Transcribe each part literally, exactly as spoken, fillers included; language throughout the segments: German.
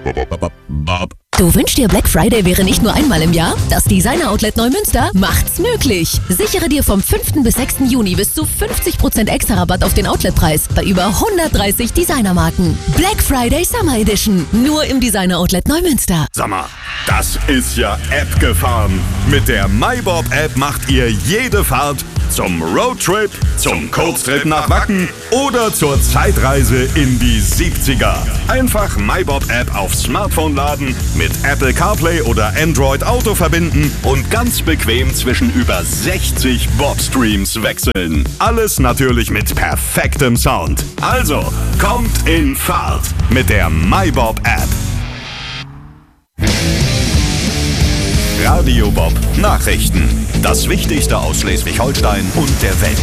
Du wünschst dir, Black Friday wäre nicht nur einmal im Jahr? Das Designer Outlet Neumünster macht's möglich. Sichere dir vom fünften bis sechsten Juni bis zu fünfzig Prozent extra Rabatt auf den Outletpreis bei über hundertdreißig Designermarken. Black Friday Summer Edition. Nur im Designer Outlet Neumünster. Sag mal, das ist ja App gefahren. Mit der MyBob-App macht ihr jede Fahrt zum Roadtrip, zum Kurztrip nach Wacken oder zur Zeitreise in die siebziger. Einfach MyBob-App aufs Smartphone laden, mit Apple CarPlay oder Android Auto verbinden und ganz bequem zwischen über sechzig Bob-Streams wechseln. Alles natürlich mit perfektem Sound. Also, kommt in Fahrt mit der MyBob-App. Radio Bob Nachrichten. Das Wichtigste aus Schleswig-Holstein und der Welt.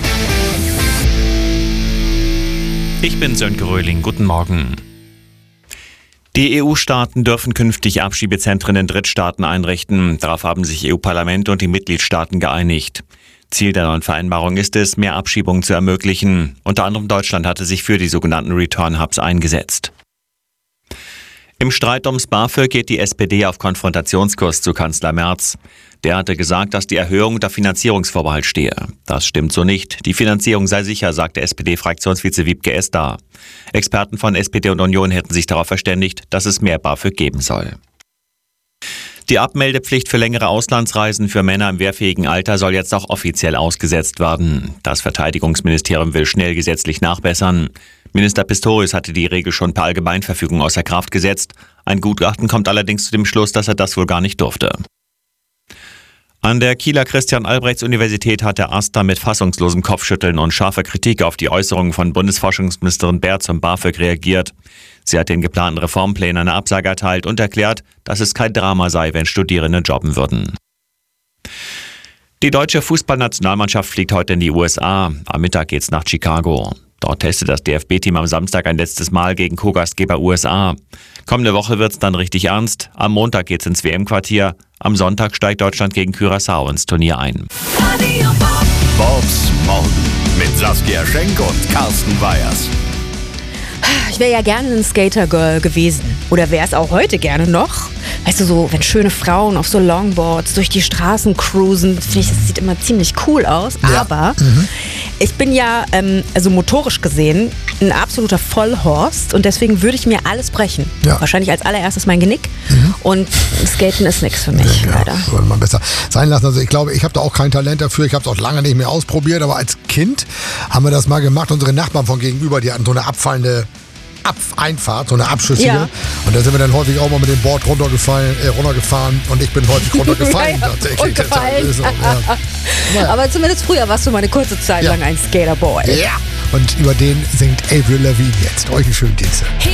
Ich bin Sönke Röhling. Guten Morgen. Die E U-Staaten dürfen künftig Abschiebezentren in Drittstaaten einrichten. Darauf haben sich E U-Parlament und die Mitgliedstaaten geeinigt. Ziel der neuen Vereinbarung ist es, mehr Abschiebungen zu ermöglichen. Unter anderem Deutschland hatte sich für die sogenannten Return Hubs eingesetzt. Im Streit ums BAföG geht die S P D auf Konfrontationskurs zu Kanzler Merz. Der hatte gesagt, dass die Erhöhung unter Finanzierungsvorbehalt stehe. Das stimmt so nicht. Die Finanzierung sei sicher, sagte S P D-Fraktionsvize Wiebke Esdar. Experten von S P D und Union hätten sich darauf verständigt, dass es mehr BAföG geben soll. Die Abmeldepflicht für längere Auslandsreisen für Männer im wehrfähigen Alter soll jetzt auch offiziell ausgesetzt werden. Das Verteidigungsministerium will schnell gesetzlich nachbessern. Minister Pistorius hatte die Regel schon per Allgemeinverfügung außer Kraft gesetzt. Ein Gutachten kommt allerdings zu dem Schluss, dass er das wohl gar nicht durfte. An der Kieler Christian-Albrechts-Universität hat der AStA mit fassungslosem Kopfschütteln und scharfer Kritik auf die Äußerungen von Bundesforschungsministerin Baer zum BAföG reagiert. Sie hat den geplanten Reformplänen eine Absage erteilt und erklärt, dass es kein Drama sei, wenn Studierende jobben würden. Die deutsche Fußballnationalmannschaft fliegt heute in die U S A. Am Mittag geht's nach Chicago. Dort testet das D F B-Team am Samstag ein letztes Mal gegen Co-Gastgeber U S A. Kommende Woche wird's dann richtig ernst. Am Montag geht's ins W M-Quartier. Am Sonntag steigt Deutschland gegen Curaçao ins Turnier ein. Bobs Morgen mit Saskia Schenk und Carsten Weyers. Ich wäre ja gerne ein Skater-Girl gewesen. Oder wäre es auch heute gerne noch. Weißt du, so, wenn schöne Frauen auf so Longboards durch die Straßen cruisen, finde ich, das sieht immer ziemlich cool aus. Ja. Aber Mhm. ich bin ja, ähm, also motorisch gesehen, ein absoluter Vollhorst. Und deswegen würde ich mir alles brechen. Ja. Wahrscheinlich als allererstes mein Genick. Und Skaten ist nichts für mich, Ja, leider. sollte man besser sein lassen. Also ich glaube, ich habe da auch kein Talent dafür. Ich habe es auch lange nicht mehr ausprobiert. Aber als Kind haben wir das mal gemacht. Unsere Nachbarn von gegenüber, die hatten so eine abfallende Ab Einfahrt, so eine abschüssige. Ja. Und da sind wir dann häufig auch mal mit dem Board runtergefallen, äh, runtergefahren. Und ich bin häufig runtergefallen. Ja, ja, tatsächlich. und gefallen. Das ist auch, ja. Naja. Aber zumindest früher warst du mal eine kurze Zeit Ja. lang ein Skaterboy. Ja. Und über den singt Avril Lavigne jetzt. Euch einen schönen Dienstag.